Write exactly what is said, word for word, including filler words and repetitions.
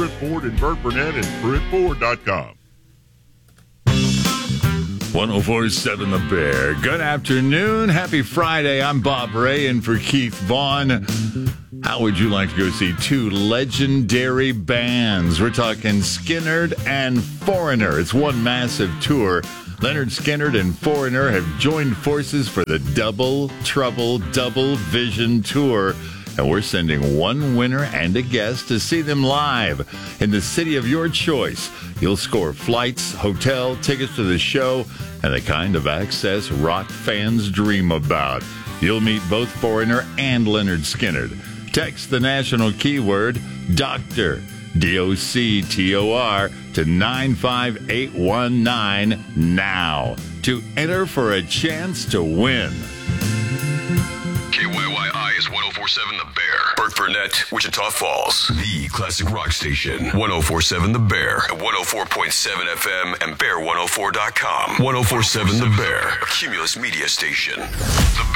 Pruitt Ford in Burt Burnett and Pruitt Ford dot com. one oh four point seven The Bear. Good afternoon. Happy Friday. I'm Bob Ray in for Keith Vaughn. How would you like to go see two legendary bands? We're talking Skynyrd and Foreigner. It's one massive tour. Lynyrd Skynyrd and Foreigner have joined forces for the Double Trouble Double Vision Tour. And we're sending one winner and a guest to see them live in the city of your choice. You'll score flights, hotel, tickets to the show, and the kind of access rock fans dream about. You'll meet both Foreigner and Lynyrd Skynyrd. Text the national keyword Doctor, D O C T O R, to nine five eight one nine now to enter for a chance to win. K Y Y I is one oh four point seven The Bear. Burt Burnett, Wichita Falls. The classic rock station. one oh four point seven The Bear. At one oh four point seven F M and bear one oh four dot com. one oh four point seven The Bear. A Cumulus media station. The